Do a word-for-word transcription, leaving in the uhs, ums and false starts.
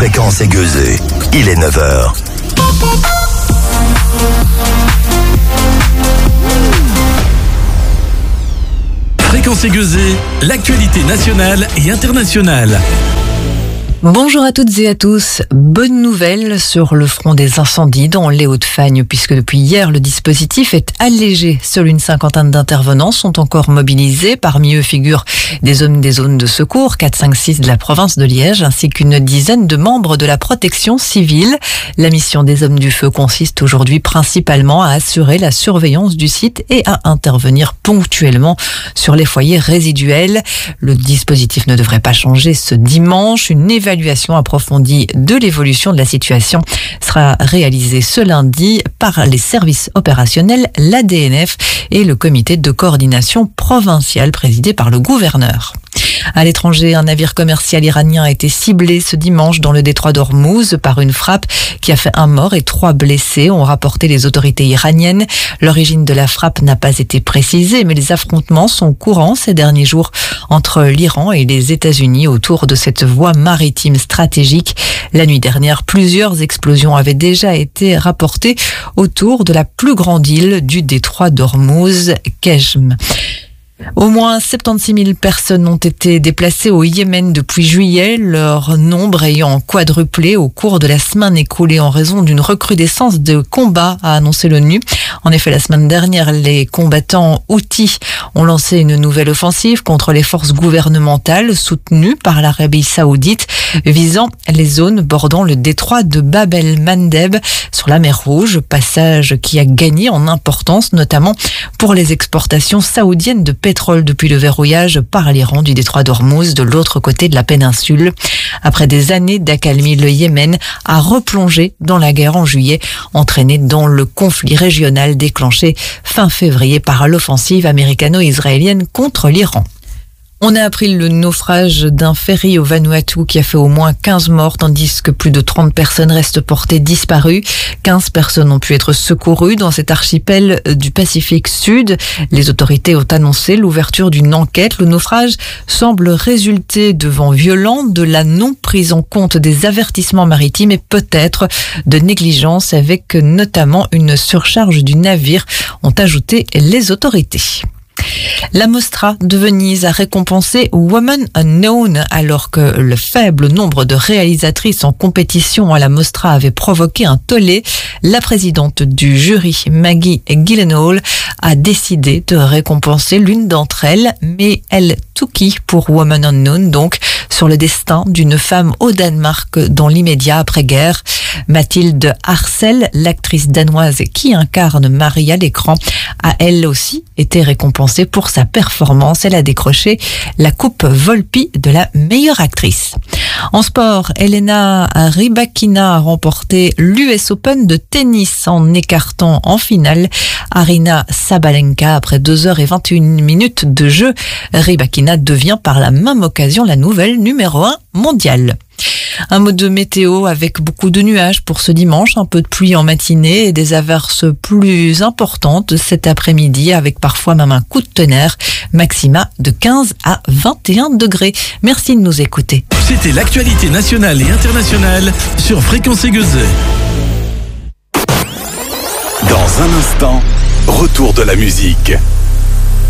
Fréquence aiguisée, il est neuf heures. Fréquence aiguisée, l'actualité nationale et internationale. Bonjour à toutes et à tous. Bonne nouvelle sur le front des incendies dans les Hauts-de-Fagne, puisque depuis hier, le dispositif est allégé. Seule une cinquantaine d'intervenants sont encore mobilisés. Parmi eux figurent des hommes des zones de secours, quatre, cinq, six de la province de Liège, ainsi qu'une dizaine de membres de la protection civile. La mission des hommes du feu consiste aujourd'hui principalement à assurer la surveillance du site et à intervenir ponctuellement sur les foyers résiduels. Le dispositif ne devrait pas changer ce dimanche. Une évaluation L'évaluation approfondie de l'évolution de la situation sera réalisée ce lundi par les services opérationnels, l'A D N F et le comité de coordination provincial présidé par le gouverneur. À l'étranger, un navire commercial iranien a été ciblé ce dimanche dans le détroit d'Ormuz par une frappe qui a fait un mort et trois blessés, ont rapporté les autorités iraniennes. L'origine de la frappe n'a pas été précisée, mais les affrontements sont courants ces derniers jours entre l'Iran et les États-Unis autour de cette voie maritime stratégique. La nuit dernière, plusieurs explosions avaient déjà été rapportées autour de la plus grande île du détroit d'Ormuz, Kejm. Au moins soixante-seize mille personnes ont été déplacées au Yémen depuis juillet, leur nombre ayant quadruplé au cours de la semaine écoulée en raison d'une recrudescence de combats, a annoncé l'ONU. En effet, la semaine dernière, les combattants houthis ont lancé une nouvelle offensive contre les forces gouvernementales soutenues par l'Arabie saoudite, visant les zones bordant le détroit de Bab el-Mandeb sur la mer Rouge, passage qui a gagné en importance, notamment pour les exportations saoudiennes de pétrole. pétrole depuis le verrouillage par l'Iran du détroit d'Ormuz de l'autre côté de la péninsule. Après des années d'accalmie, le Yémen a replongé dans la guerre en juillet, entraîné dans le conflit régional déclenché fin février par l'offensive américano-israélienne contre l'Iran. On a appris le naufrage d'un ferry au Vanuatu qui a fait au moins quinze morts, tandis que plus de trente personnes restent portées disparues. quinze personnes ont pu être secourues dans cet archipel du Pacifique Sud. Les autorités ont annoncé l'ouverture d'une enquête. Le naufrage semble résulter de vents violents, de la non prise en compte des avertissements maritimes et peut-être de négligence, avec notamment une surcharge du navire, ont ajouté les autorités. La Mostra de Venise a récompensé Women Unknown alors que le faible nombre de réalisatrices en compétition à la Mostra avait provoqué un tollé. La présidente du jury, Maggie Gyllenhaal, a décidé de récompenser l'une d'entre elles, mais elle Tuki pour Women Unknown, donc sur le destin d'une femme au Danemark dans l'immédiat après-guerre. Mathilde Harsel, l'actrice danoise qui incarne Marie à l'écran, a elle aussi été récompensée pour sa performance. Elle a décroché la coupe Volpi de la meilleure actrice. En sport, Elena Rybakina a remporté l'U S Open de tennis en écartant en finale Aryna Sabalenka après deux heures et vingt et une minutes de jeu. Rybakina devient par la même occasion la nouvelle numéro un mondiale. Un mot de météo avec beaucoup de nuages pour ce dimanche, un peu de pluie en matinée et des averses plus importantes cet après-midi avec parfois même un coup de tonnerre, maxima de quinze à vingt et un degrés. Merci de nous écouter. C'était l'actualité nationale et internationale sur Fréquence aiguisée. Dans un instant, retour de la musique.